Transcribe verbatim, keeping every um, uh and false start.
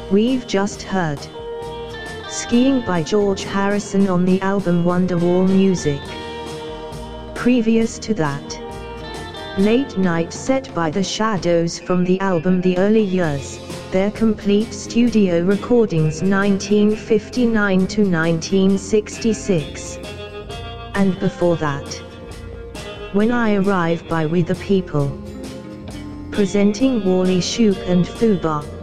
We've just heard Skiing by George Harrison on the album Wonderwall Music. Previous to that, Late Night Set by The Shadows from the album The Early Years, their complete studio recordings nineteen fifty-nine to nineteen sixty-six. And before that, When I Arrive by We the People, presenting Wally Shoop and Fubar.